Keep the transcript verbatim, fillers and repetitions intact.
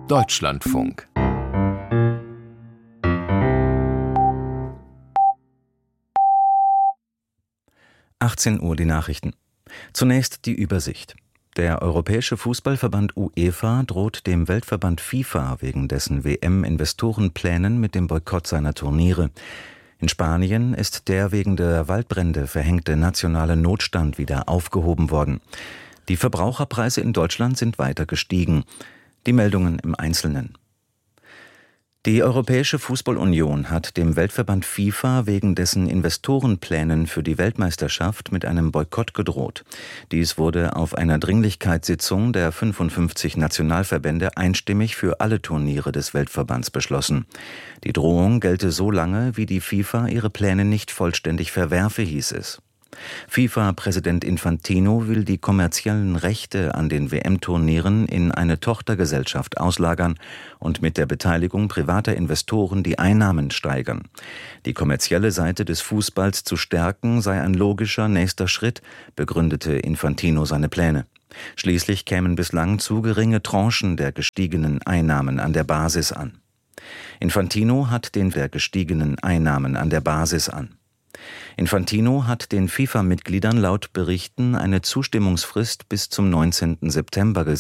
Deutschlandfunk. achtzehn Uhr die Nachrichten. Zunächst die Übersicht. Der Europäische Fußballverband UEFA droht dem Weltverband FIFA wegen dessen W M-Investorenplänen mit dem Boykott seiner Turniere. In Spanien ist der wegen der Waldbrände verhängte nationale Notstand wieder aufgehoben worden. Die Verbraucherpreise in Deutschland sind weiter gestiegen. Die Meldungen im Einzelnen. Die Europäische Fußballunion hat dem Weltverband FIFA wegen dessen Investorenplänen für die Weltmeisterschaft mit einem Boykott gedroht. Dies wurde auf einer Dringlichkeitssitzung der fünfundfünfzig Nationalverbände einstimmig für alle Turniere des Weltverbands beschlossen. Die Drohung gelte so lange, wie die FIFA ihre Pläne nicht vollständig verwerfe, hieß es. FIFA-Präsident Infantino will die kommerziellen Rechte an den W M-Turnieren in eine Tochtergesellschaft auslagern und mit der Beteiligung privater Investoren die Einnahmen steigern. Die kommerzielle Seite des Fußballs zu stärken sei ein logischer nächster Schritt, begründete Infantino seine Pläne. Schließlich kämen bislang zu geringe Tranchen der gestiegenen Einnahmen an der Basis an. Infantino hat den der gestiegenen Einnahmen an der Basis an. Infantino hat den FIFA-Mitgliedern laut Berichten eine Zustimmungsfrist bis zum neunzehnten September gesetzt.